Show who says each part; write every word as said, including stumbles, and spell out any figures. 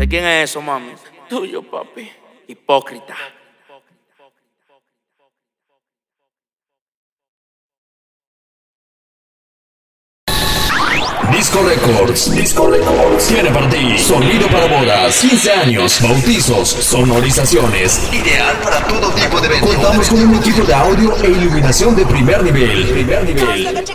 Speaker 1: ¿De quién es eso, mami? Tuyo, papi. Hipócrita.
Speaker 2: Disco Records, Disco Records tiene para ti sonido para bodas, quince años, bautizos, sonorizaciones, ideal para todo tipo de eventos. Contamos con un equipo de audio e iluminación de primer nivel. Primer nivel.